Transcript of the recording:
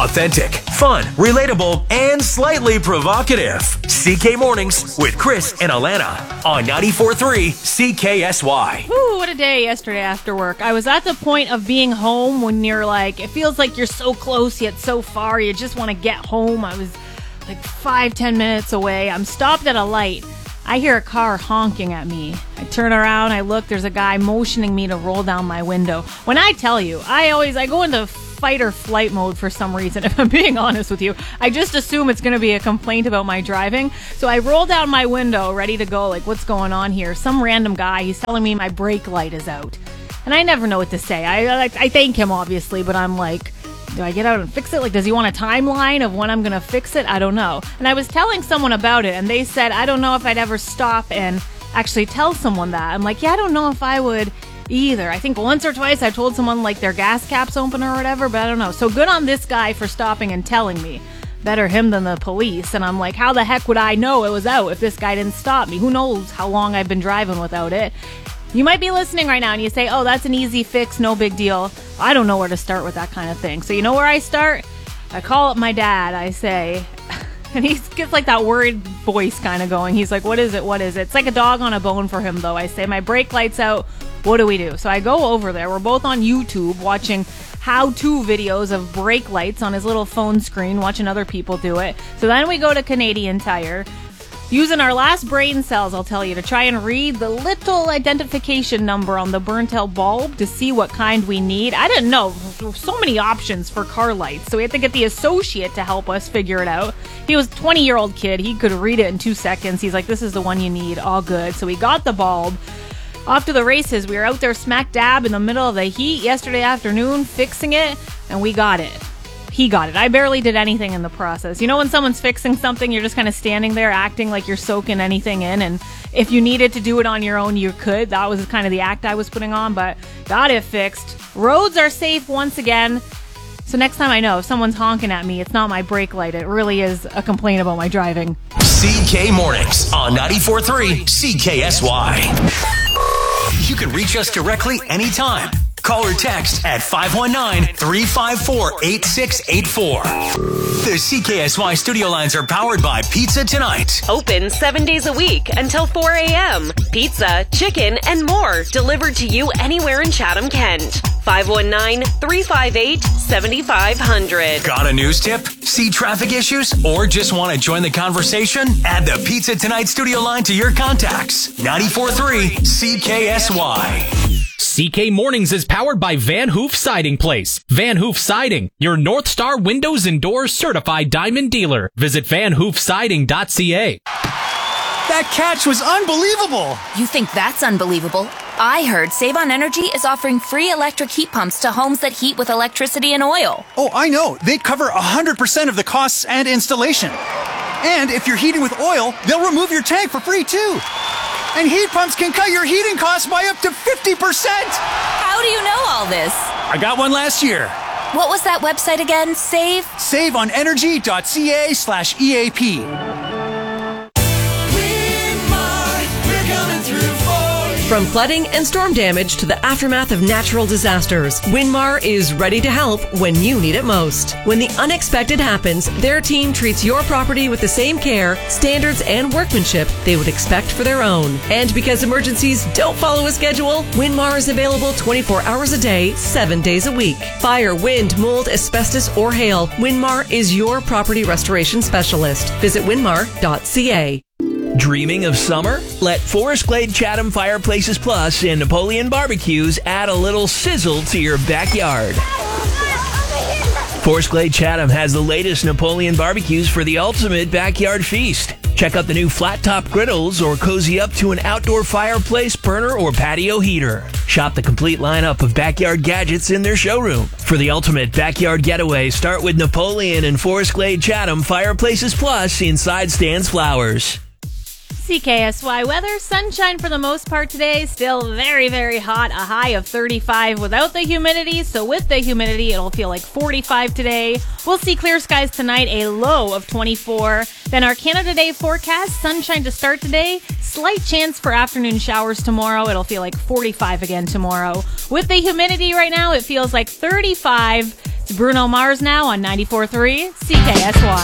authentic, fun, relatable, and slightly provocative. CK Mornings with Chris and Alana on 94.3 CKSY. Ooh, what a day yesterday after work. I was at the point of being home when you're like, it feels like you're so close yet so far. You just want to get home. I was like 5-10 minutes away. I'm stopped at a light. I hear a car honking at me. I turn around, I look, there's a guy motioning me to roll down my window. When I tell you, I go into fight or flight mode for some reason, if I'm being honest with you. I just assume it's going to be a complaint about my driving. So I roll down my window, ready to go, like, what's going on here? Some random guy, he's telling me my brake light is out. And I never know what to say. I thank him, obviously, but I'm like, do I get out and fix it? Like, does he want a timeline of when I'm going to fix it? I don't know. And I was telling someone about it, and they said, I don't know if I'd ever stop and actually tell someone that. I'm like, yeah, I don't know if I would either. I think once or twice I told someone, like, their gas cap's open or whatever, but I don't know. So good on this guy for stopping and telling me. Better him than the police. And I'm like, how the heck would I know it was out if this guy didn't stop me? Who knows how long I've been driving without it? You might be listening right now and you say, oh, that's an easy fix, no big deal. I don't know where to start with that kind of thing. So you know where I start? I call up my dad, I say, and he gets like that worried voice kind of going. He's like, what is it? What is it? It's like a dog on a bone for him, though. I say, my brake light's out. What do we do? So I go over there. We're both on YouTube watching how-to videos of brake lights on his little phone screen, watching other people do it. So then we go to Canadian Tire. Using our last brain cells, I'll tell you, to try and read the little identification number on the burnt-out bulb to see what kind we need. I didn't know. So many options for car lights, so we had to get the associate to help us figure it out. He was a 20-year-old kid. He could read it in 2 seconds. He's like, this is the one you need. All good. So we got the bulb. Off to the races. We were out there smack dab in the middle of the heat yesterday afternoon fixing it, and we got it. He got it. I barely did anything in the process. You know when someone's fixing something, you're just kind of standing there acting like you're soaking anything in, and if you needed to do it on your own, you could. That was kind of the act I was putting on, but got it fixed. Roads are safe once again. So next time I know, if someone's honking at me, it's not my brake light. It really is a complaint about my driving. CK Mornings on 94.3 CKSY. You can reach us directly anytime. Call or text at 519-354-8684. The CKSY studio lines are powered by Pizza Tonight. Open 7 days a week until 4 a.m. Pizza, chicken, and more delivered to you anywhere in Chatham-Kent. 519-358-7500. Got a news tip? See traffic issues? Or just want to join the conversation? Add the Pizza Tonight studio line to your contacts. 94.3 CKSY. CK Mornings is powered by Van Hoof Siding Place. Van Hoof Siding, your North Star Windows and Doors certified diamond dealer. Visit vanhoofsiding.ca. That catch was unbelievable! You think that's unbelievable? I heard Save on Energy is offering free electric heat pumps to homes that heat with electricity and oil. Oh, I know. They cover 100% of the costs and installation. And if you're heating with oil, they'll remove your tank for free, too. And heat pumps can cut your heating costs by up to 50%! How do you know all this? I got one last year. What was that website again? SaveOnEnergy.ca/EAP. From flooding and storm damage to the aftermath of natural disasters, Winmar is ready to help when you need it most. When the unexpected happens, their team treats your property with the same care, standards, and workmanship they would expect for their own. And because emergencies don't follow a schedule, Winmar is available 24 hours a day, 7 days a week. Fire, wind, mold, asbestos, or hail, Winmar is your property restoration specialist. Visit winmar.ca. Dreaming of summer? Let Forest Glade Chatham Fireplaces Plus and Napoleon Barbecues add a little sizzle to your backyard. Forest Glade Chatham has the latest Napoleon barbecues for the ultimate backyard feast. Check out the new flat-top griddles or cozy up to an outdoor fireplace, burner, or patio heater. Shop the complete lineup of backyard gadgets in their showroom. For the ultimate backyard getaway, start with Napoleon and Forest Glade Chatham Fireplaces Plus inside Stan's Flowers. CKSY weather, sunshine for the most part today, still very, very hot, a high of 35 without the humidity, so with the humidity it'll feel like 45 today. We'll see clear skies tonight, a low of 24. Then our Canada Day forecast, sunshine to start today, slight chance for afternoon showers tomorrow, it'll feel like 45 again tomorrow. With the humidity right now, it feels like 35. It's Bruno Mars now on 94.3 CKSY.